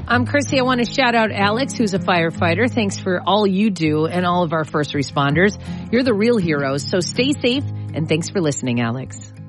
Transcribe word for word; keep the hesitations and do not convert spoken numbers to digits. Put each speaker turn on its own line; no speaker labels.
I'm Chrissy. I want to shout out Alex, who's a firefighter. Thanks for all you do and all of our first responders. You're the real heroes. So stay safe, and thanks for listening, Alex.